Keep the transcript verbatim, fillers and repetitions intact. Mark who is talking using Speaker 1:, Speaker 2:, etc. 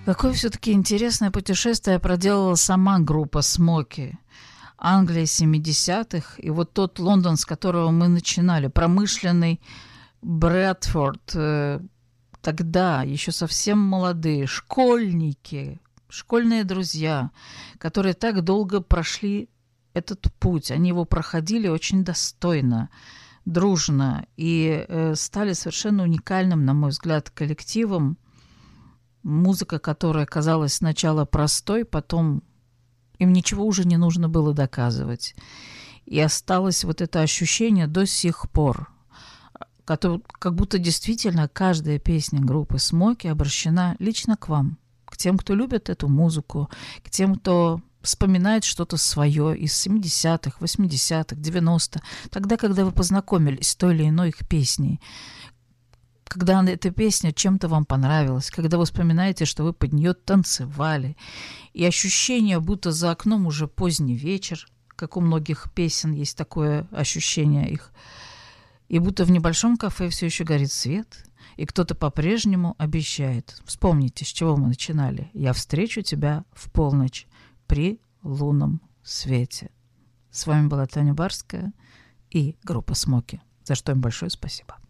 Speaker 1: Какое все-таки интересное путешествие проделала сама группа «Смоки». Англия семидесятых, и вот тот Лондон, с которого мы начинали, промышленный Брэдфорд, э, тогда еще совсем молодые, школьники, школьные друзья, которые так долго прошли этот путь. Они его проходили очень достойно, дружно и э, стали совершенно уникальным, на мой взгляд, коллективом. Музыка, которая казалась сначала простой, потом им ничего уже не нужно было доказывать. И осталось вот это ощущение до сих пор, как будто действительно каждая песня группы «Смоки» обращена лично к вам, к тем, кто любит эту музыку, к тем, кто вспоминает что-то свое из семидесятых, восьмидесятых, девяностых, тогда, когда вы познакомились с той или иной их песней, когда эта песня чем-то вам понравилась, когда вы вспоминаете, что вы под нее танцевали, и ощущение, будто за окном уже поздний вечер, как у многих песен есть такое ощущение их, и будто в небольшом кафе все еще горит свет, и кто-то по-прежнему обещает. Вспомните, с чего мы начинали. «Я встречу тебя в полночь при лунном свете». С вами была Таня Барская и группа «Смоки», за что им большое спасибо.